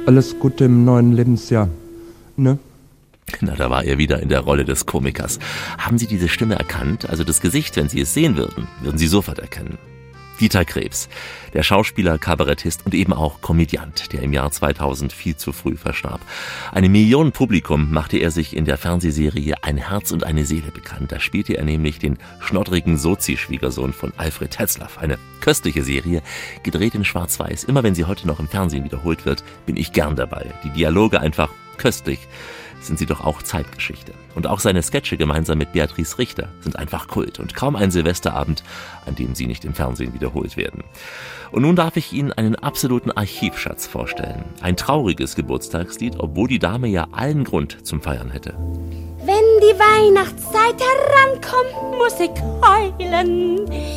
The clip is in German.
Alles Gute im neuen Lebensjahr. Ne? Na, da war er wieder in der Rolle des Komikers. Haben Sie diese Stimme erkannt? Also das Gesicht, wenn Sie es sehen würden Sie sofort erkennen. Dieter Krebs, der Schauspieler, Kabarettist und eben auch Komödiant, der im Jahr 2000 viel zu früh verstarb. Einem Millionenpublikum machte er sich in der Fernsehserie Ein Herz und eine Seele bekannt. Da spielte er nämlich den schnoddrigen Sozi-Schwiegersohn von Alfred Tetzlaff. Eine köstliche Serie, gedreht in Schwarz-Weiß. Immer wenn sie heute noch im Fernsehen wiederholt wird, bin ich gern dabei. Die Dialoge einfach köstlich. Sind sie doch auch Zeitgeschichte. Und auch seine Sketche gemeinsam mit Beatrice Richter sind einfach Kult und kaum ein Silvesterabend, an dem sie nicht im Fernsehen wiederholt werden. Und nun darf ich Ihnen einen absoluten Archivschatz vorstellen. Ein trauriges Geburtstagslied, obwohl die Dame ja allen Grund zum Feiern hätte. Wenn die Weihnachtszeit herankommt, muss ich heulen.